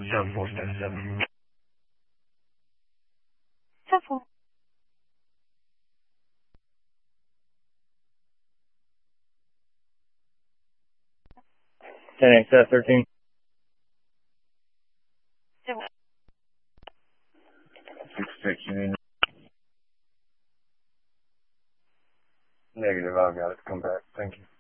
747. 7. 10 13. 0. 6 you need. Negative, I've got it. Come back. Thank you.